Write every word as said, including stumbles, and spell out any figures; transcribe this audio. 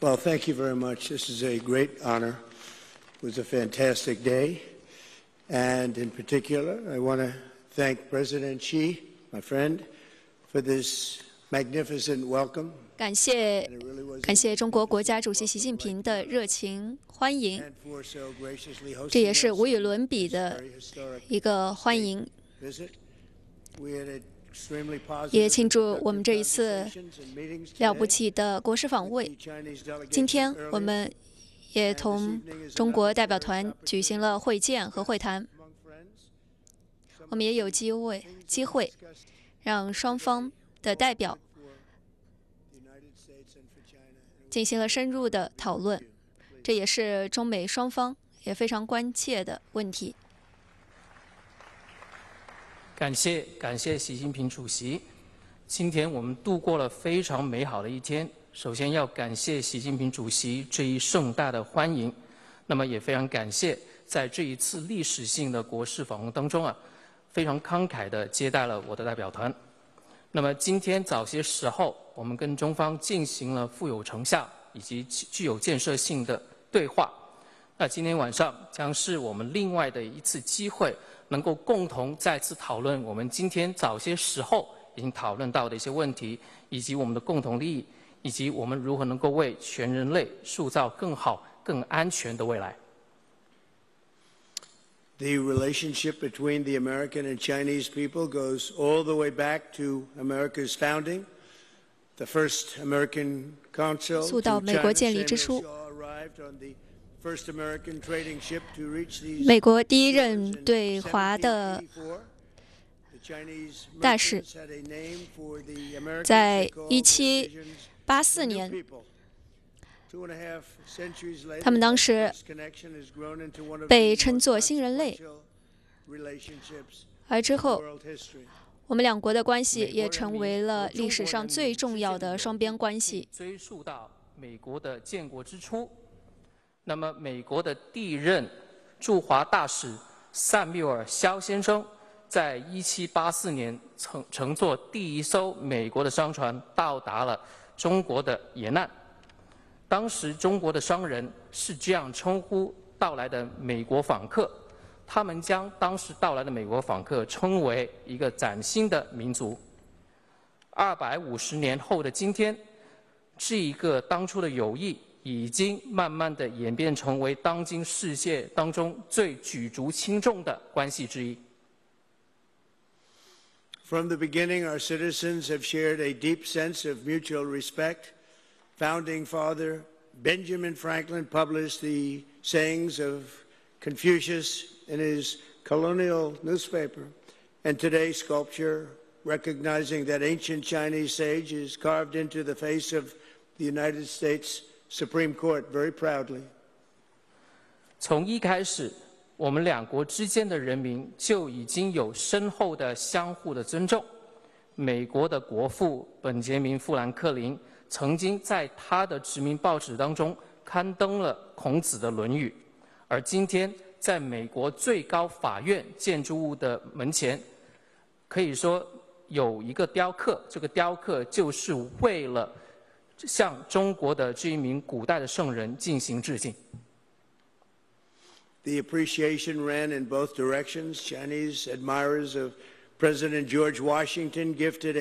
Well, thank you very much. This is a great honor. It was a fantastic day. And in particular, I want to thank President Xi, my friend, for this magnificent welcome. 感谢感谢中国国家主席习近平的热情欢迎，这也是无与伦比的一个欢迎，也庆祝我们这一次了不起的国事访问。今天我们也同中国代表团举行了会见和会谈，我们也有机会机会让双方的代表进行了深入的讨论，这也是中美双方也非常关切的问题。 感谢感谢习近平主席，今天我们度过了非常美好的一天。首先要感谢习近平主席这一盛大的欢迎，那么也非常感谢在这一次历史性的国事访问当中啊，非常慷慨地接待了我的代表团。那么今天早些时候，我们跟中方进行了富有成效以及具有建设性的对话。那今天晚上将是我们另外的一次机会，能够共同再次讨论我们今天早些时候已经讨论到的一些问题，以及我们的共同利益，以及我们如何能够为全人类塑造更好、更安全的未来。 The relationship between the American and Chinese people goes all the way back to America's founding. The first American consul to China, Samuel Shaw, arrived on the first American trading ship to reach these. 美国第一任对华的大使，在一七八四年。他们当时被称作新人类，而之后，我们两国的关系也成为了历史上最重要的双边关系。 追溯到美国的建国之初，那么美国的第一任驻华大使萨缪尔·肖先生，在一七八四年乘乘坐第一艘美国的商船到达了中国的沿岸。当时中国的商人是这样称呼到来的美国访客，他们将当时到来的美国访客称为一个崭新的民族。二百五十年后的今天，这一个当初的友谊已经慢慢的演变成为当今世界当中最举足轻重的关系之一。 From the beginning, our citizens have shared a deep sense of mutual respect. Founding Father Benjamin Franklin published the sayings of Confucius in his colonial newspaper, and today's sculpture, recognizing that ancient Chinese sage, is carved into the face of the United States Supreme Court very proudly. 从一开始，我们两国之间的人民就已经有深厚的相互的尊重。美国的国父本杰明·富兰克林曾经在他的殖民报纸当中刊登了孔子的《论语》，而今天在美国最高法院建筑物的门前，可以说有一个雕刻，这个雕刻就是为了向中国的这一名古代的圣人进行致敬。 The appreciation ran in both directions. Chinese admirers of President George Washington gifted